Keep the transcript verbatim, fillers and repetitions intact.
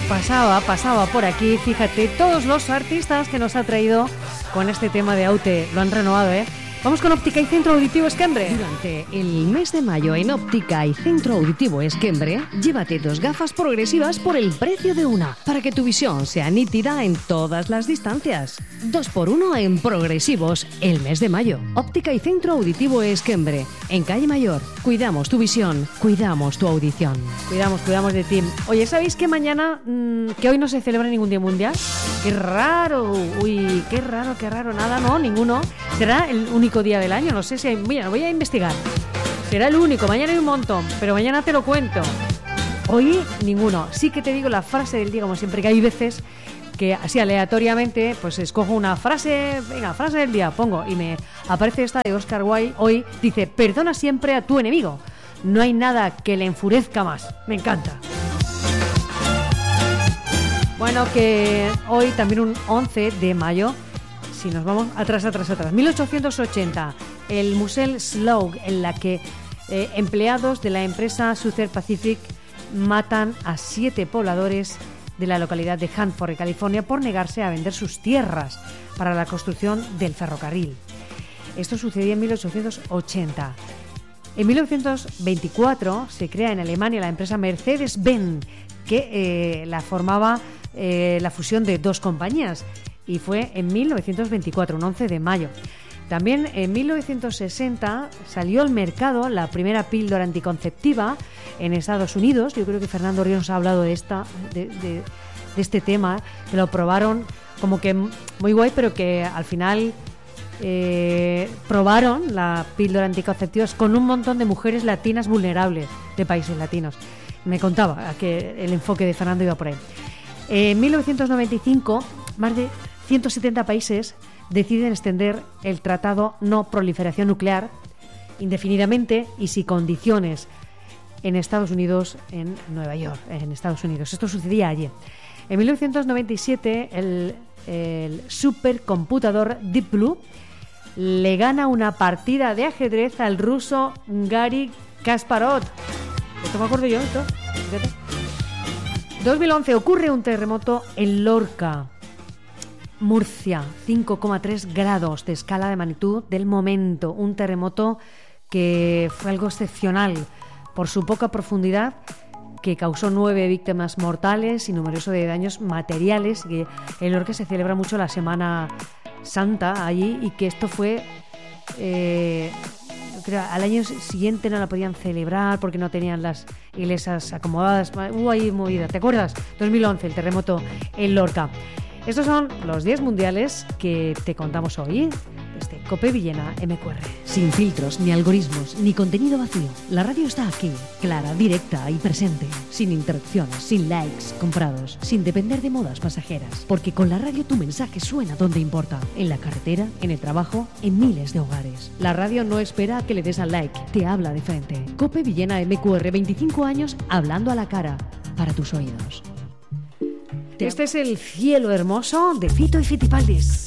Pasaba, pasaba por aquí, fíjate, todos los artistas que nos ha traído con este tema de Aute, lo han renovado, ¿eh? Vamos con Óptica y Centro Auditivo Esquembre. Durante el mes de mayo en Óptica y Centro Auditivo Esquembre, llévate dos gafas progresivas por el precio de una, para que tu visión sea nítida en todas las distancias. Dos por uno en progresivos el mes de mayo. Óptica y Centro Auditivo Esquembre, en Calle Mayor. Cuidamos tu visión, cuidamos tu audición. Cuidamos, cuidamos de ti. Oye, ¿sabéis que mañana, mmm, que hoy no se celebra ningún día mundial? ¡Qué raro! Uy, qué raro, qué raro. Nada, no, ninguno. Será el único día del año, no sé si hay, mira, voy a investigar. Será el único, mañana hay un montón, pero mañana te lo cuento. Hoy ninguno. Sí que te digo la frase del día, como siempre, que hay veces que así aleatoriamente pues escojo una frase, venga, frase del día, pongo y me aparece esta de Oscar Wilde. Hoy dice: perdona siempre a tu enemigo, no hay nada que le enfurezca más. Me encanta. Bueno, que hoy también un once de mayo, si nos vamos atrás, atrás, atrás, mil ochocientos ochenta, el Musel Slough, en la que eh, empleados de la empresa Southern Pacific matan a siete pobladores de la localidad de Hanford, California, por negarse a vender sus tierras para la construcción del ferrocarril. Esto sucedía en mil ochocientos ochenta. En mil novecientos veinticuatro se crea en Alemania la empresa Mercedes-Benz, que eh, la formaba eh, la fusión de dos compañías, y fue en mil novecientos veinticuatro, un once de mayo. También en mil novecientos sesenta salió al mercado la primera píldora anticonceptiva en Estados Unidos. Yo creo que Fernando Ríos nos ha hablado de, esta, de, de, de este tema, que lo probaron como que muy guay, pero que al final eh, probaron la píldora anticonceptiva con un montón de mujeres latinas vulnerables de países latinos. Me contaba que el enfoque de Fernando iba por ahí. En mil novecientos noventa y cinco, más de ciento setenta países deciden extender el Tratado No Proliferación Nuclear indefinidamente y sin condiciones en Estados Unidos, en Nueva York, en Estados Unidos. Esto sucedía allí. En mil novecientos noventa y siete, el, el supercomputador Deep Blue le gana una partida de ajedrez al ruso Garry Kasparov. Esto me acuerdo yo, esto. dos mil once ocurre un terremoto en Lorca, Murcia, cinco coma tres grados de escala de magnitud del momento. Un terremoto que fue algo excepcional por su poca profundidad, que causó nueve víctimas mortales y numerosos de daños materiales. Que en Lorca se celebra mucho la Semana Santa allí, y que esto fue eh, creo, al año siguiente no la podían celebrar porque no tenían las iglesias acomodadas. Hubo ahí movida, ¿te acuerdas? dos mil once, el terremoto en Lorca. Estos son los diez mundiales que te contamos hoy desde Cope Villena M Q R. Sin filtros, ni algoritmos, ni contenido vacío. La radio está aquí, clara, directa y presente. Sin interrupciones, sin likes comprados, sin depender de modas pasajeras. Porque con la radio tu mensaje suena donde importa. En la carretera, en el trabajo, en miles de hogares. La radio no espera a que le des al like, te habla de frente. Cope Villena M Q R, veinticinco años hablando a la cara, para tus oídos. Este es el cielo hermoso de Fito y Fitipaldis.